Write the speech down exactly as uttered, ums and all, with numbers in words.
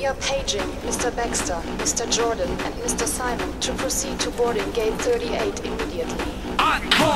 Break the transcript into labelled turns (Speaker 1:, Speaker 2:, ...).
Speaker 1: We are paging Mister Baxter, Mister Jordan, and Mister Simon to proceed to boarding gate thirty-eight immediately.